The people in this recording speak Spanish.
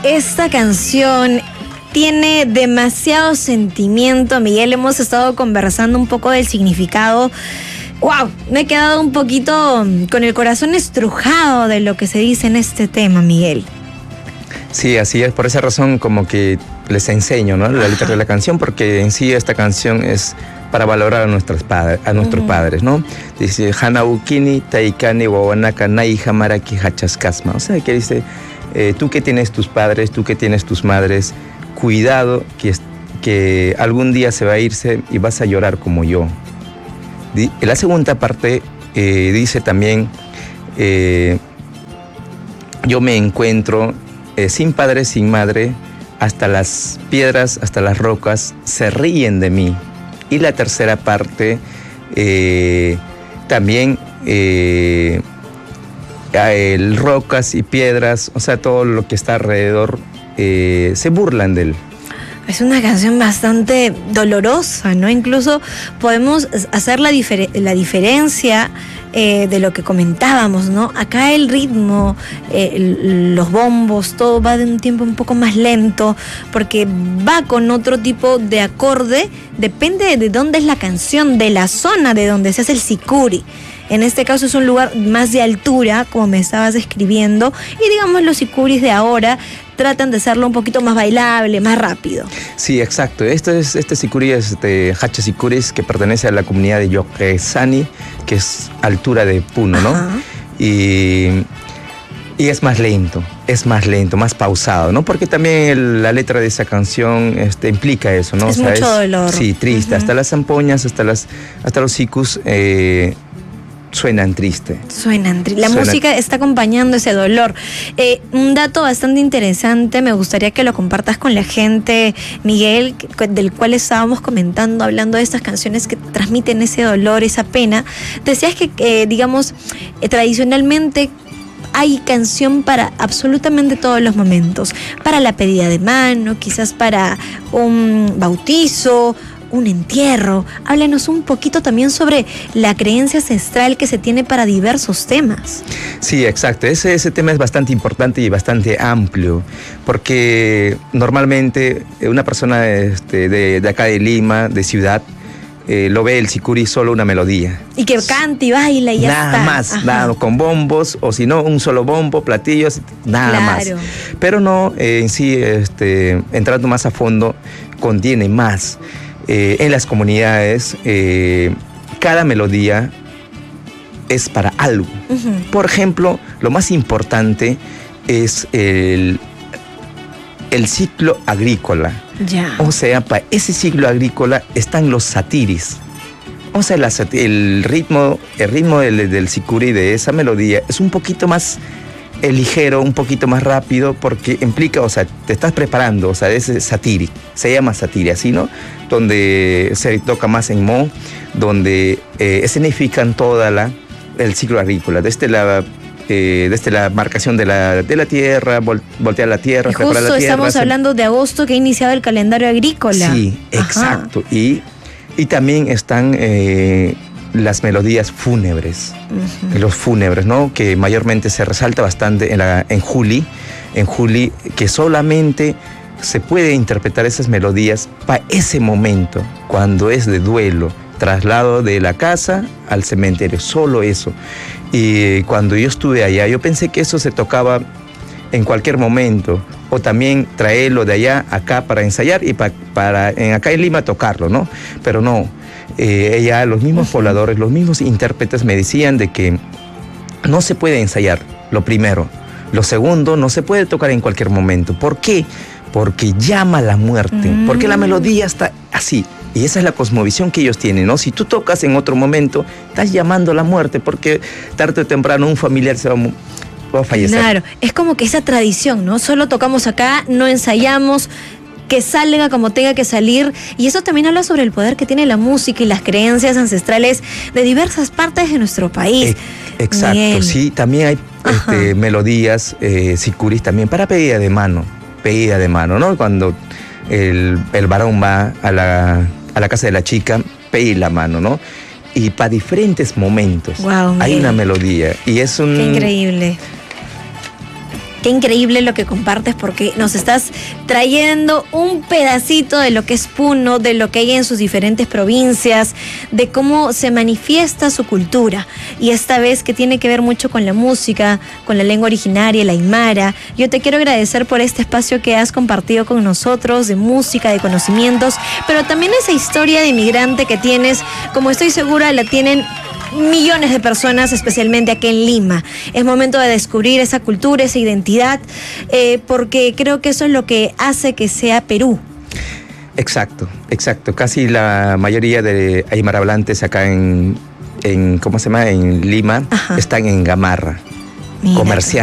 esta canción tiene demasiado sentimiento, Miguel. Hemos estado conversando un poco del significado. ¡Wow! Me he quedado un poquito con el corazón estrujado de lo que se dice en este tema, Miguel. Sí, así es. Por esa razón como que les enseño, ¿no?, la letra de la canción, porque en sí esta canción es para valorar a nuestros padres, ¿no? Dice, Hanaukini, Taikani, Wawanaka, Nai, Hamaraki, Hachaskasma. O sea, que dice, tú que tienes tus padres, tú que tienes tus madres, cuidado que algún día se va a irse y vas a llorar como yo. En la segunda parte dice también, yo me encuentro sin padre, sin madre, hasta las piedras, hasta las rocas se ríen de mí. Y la tercera parte también rocas y piedras, o sea, todo lo que está alrededor se burlan de él. Es una canción bastante dolorosa, ¿no? Incluso podemos hacer la diferencia de lo que comentábamos, ¿no? Acá el ritmo, los bombos, todo va de un tiempo un poco más lento, porque va con otro tipo de acorde, depende de dónde es la canción, de la zona de donde se hace el sicuri. En este caso es un lugar más de altura, como me estabas describiendo, y digamos los sicuris de ahora tratan de hacerlo un poquito más bailable, más rápido. Sí, exacto. Este sicuri es de Hacha Sicuris, que pertenece a la comunidad de Yoquesani, que es altura de Puno, ¿no? Y es más lento, más pausado, ¿no? Porque también la letra de esa canción implica eso, ¿no? Es mucho dolor. Sí, triste. Hasta las zampoñas, hasta los sicus suenan triste. La música está acompañando ese dolor. Un dato bastante interesante, me gustaría que lo compartas con la gente, Miguel, del cual estábamos comentando, hablando de estas canciones que transmiten ese dolor, esa pena. Decías que, digamos, tradicionalmente hay canción para absolutamente todos los momentos. Para la pedida de mano, quizás para un bautizo, un entierro. Háblanos un poquito también sobre la creencia ancestral que se tiene para diversos temas. Sí, exacto. Ese tema es bastante importante y bastante amplio, porque normalmente una persona de acá de Lima, de ciudad, lo ve el sicuri solo una melodía. Y que cante y baila y ya nada está. Más, nada, con bombos, o si no, un solo bombo, platillos, nada más. Pero no, en sí, entrando más a fondo, contiene más. En las comunidades, cada melodía es para algo. Por ejemplo, lo más importante es el ciclo agrícola. Ya. O sea, para ese ciclo agrícola están los satiris. O sea, el ritmo del sicuri, de esa melodía, es un poquito más ligero, un poquito más rápido, porque implica, o sea, te estás preparando, o sea, es satiri, se llama satiri, así, ¿no? Donde se toca más en mo, donde escenifican el ciclo agrícola, desde la marcación de la tierra, voltear la tierra, preparar la tierra. Justo estamos hablando de agosto, que ha iniciado el calendario agrícola. Sí, exacto. Y también están las melodías fúnebres, los fúnebres, ¿no? Que mayormente se resalta bastante en Juli, que solamente se puede interpretar esas melodías para ese momento, cuando es de duelo, traslado de la casa al cementerio, solo eso. Y cuando yo estuve allá, yo pensé que eso se tocaba en cualquier momento, o también traerlo de allá acá para ensayar y para acá en Lima tocarlo, ¿no? Pero no. Ella, los mismos pobladores, los mismos intérpretes me decían de que no se puede ensayar, lo primero. Lo segundo, no se puede tocar en cualquier momento. ¿Por qué? Porque llama a la muerte, porque la melodía está así. Y esa es la cosmovisión que ellos tienen, ¿no? Si tú tocas en otro momento, estás llamando a la muerte, porque tarde o temprano un familiar va a fallecer. Claro, es como que esa tradición, ¿no? Solo tocamos acá, no ensayamos, que salga como tenga que salir, y eso también habla sobre el poder que tiene la música y las creencias ancestrales de diversas partes de nuestro país. Exacto, Miguel. Sí, también hay melodías, sicuris también para pedida de mano, ¿no? Cuando el varón va a la casa de la chica, pedir la mano, ¿no? Y para diferentes momentos hay una melodía, y es un... Qué increíble. Qué increíble lo que compartes, porque nos estás trayendo un pedacito de lo que es Puno, de lo que hay en sus diferentes provincias, de cómo se manifiesta su cultura. Y esta vez que tiene que ver mucho con la música, con la lengua originaria, la aymara. Yo te quiero agradecer por este espacio que has compartido con nosotros, de música, de conocimientos, pero también esa historia de migrante que tienes, como estoy segura la tienen millones de personas, especialmente aquí en Lima. Es momento de descubrir esa cultura, esa identidad, porque creo que eso es lo que hace que sea Perú. Exacto. Casi la mayoría de aymara hablantes acá en ¿cómo se llama? En Lima, ajá, están en Gamarra, comerciantes.